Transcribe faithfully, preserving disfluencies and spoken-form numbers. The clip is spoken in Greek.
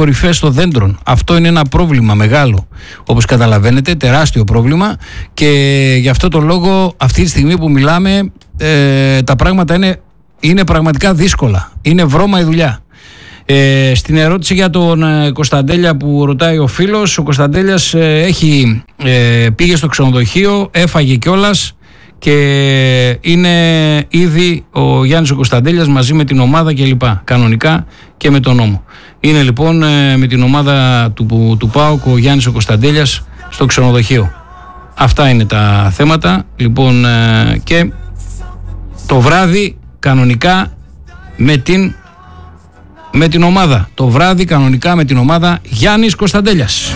κορυφές των δέντρων. Αυτό είναι ένα πρόβλημα μεγάλο, όπως καταλαβαίνετε, τεράστιο πρόβλημα, και γι' αυτό το λόγο αυτή τη στιγμή που μιλάμε ε, τα πράγματα είναι, είναι πραγματικά δύσκολα. Είναι βρώμα η δουλειά. Ε, στην ερώτηση για τον ε, Κωνσταντέλια που ρωτάει ο φίλος, ο Κωνσταντέλιας ε, έχει, ε, πήγε στο ξενοδοχείο, έφαγε κιόλας και είναι ήδη ο Γιάννης ο Κωνσταντέλιας μαζί με την ομάδα και λοιπά, κανονικά και με τον νόμο. Είναι λοιπόν ε, με την ομάδα του, του ΠΑΟΚ ο Γιάννης ο Κωνσταντέλιας στο ξενοδοχείο. Αυτά είναι τα θέματα. Λοιπόν, ε, και το βράδυ κανονικά με την με την ομάδα. Το βράδυ κανονικά με την ομάδα Γιάννης Κωνσταντέλιας.